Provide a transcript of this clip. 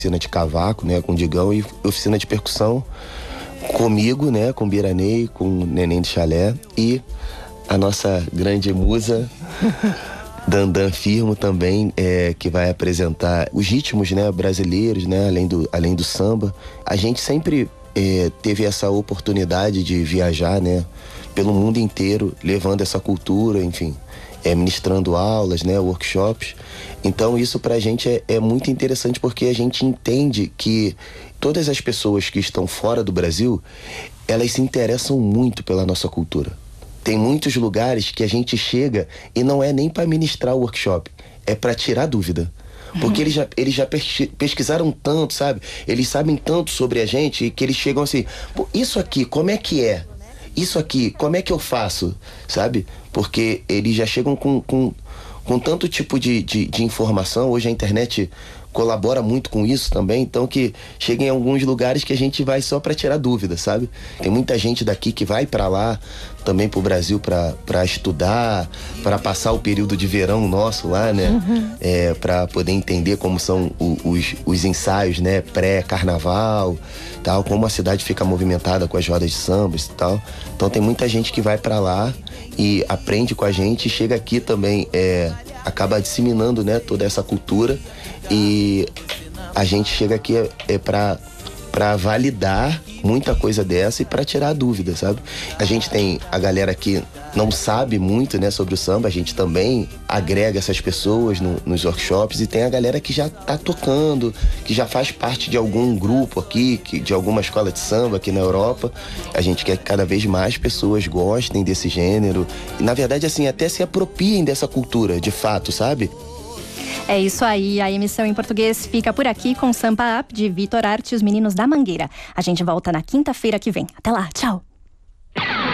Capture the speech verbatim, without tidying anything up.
Oficina de cavaco, né, com o Digão, e oficina de percussão comigo, né, com o Biranei, com o Neném de Chalé e a nossa grande musa Dandan Firmo também, é, que vai apresentar os ritmos, né, brasileiros, né, além do, além do samba. A gente sempre é, teve essa oportunidade de viajar, né, pelo mundo inteiro, levando essa cultura, enfim, é, ministrando aulas, né, workshops. Então isso pra gente é, é muito interessante, porque a gente entende que todas as pessoas que estão fora do Brasil, elas se interessam muito pela nossa cultura. Tem muitos lugares que a gente chega e não é nem para ministrar o workshop, é para tirar dúvida. Porque uhum. eles já, eles já pesquisaram tanto, sabe? Eles sabem tanto sobre a gente que eles chegam assim, pô, isso aqui, como é que é? Isso aqui, como é que eu faço? Sabe? Porque eles já chegam com, com, com tanto tipo de, de, de informação. Hoje a internet colabora muito com isso também, então que chega em alguns lugares que a gente vai só para tirar dúvida, sabe? Tem muita gente daqui que vai para lá, também pro Brasil, para para estudar, para passar o período de verão nosso lá, né? Uhum. É, para poder entender como são o, os, os ensaios, né? Pré-carnaval, tal, como a cidade fica movimentada com as rodas de sambas e tal. Então tem muita gente que vai para lá e aprende com a gente, chega aqui também, é, acaba disseminando, né, toda essa cultura. E a gente chega aqui é, é para para validar muita coisa dessa e para tirar a dúvida, sabe? A gente tem a galera que não sabe muito, né, sobre o samba, a gente também agrega essas pessoas no, nos workshops, e tem a galera que já tá tocando, que já faz parte de algum grupo aqui, que, de alguma escola de samba aqui na Europa. A gente quer que cada vez mais pessoas gostem desse gênero e, na verdade, assim, até se apropriem dessa cultura, de fato, sabe? É isso aí, a emissão em português fica por aqui com Sampa Up de Vitor Arte e os Meninos da Mangueira. A gente volta na quinta-feira que vem. Até lá, tchau!